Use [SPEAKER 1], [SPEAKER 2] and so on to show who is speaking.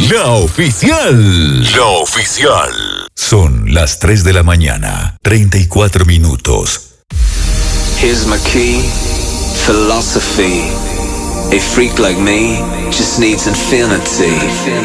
[SPEAKER 1] La oficial. La oficial. Son las 3 de la mañana, 34 minutos.
[SPEAKER 2] Here's my key, philosophy. A freak like me just needs infinity.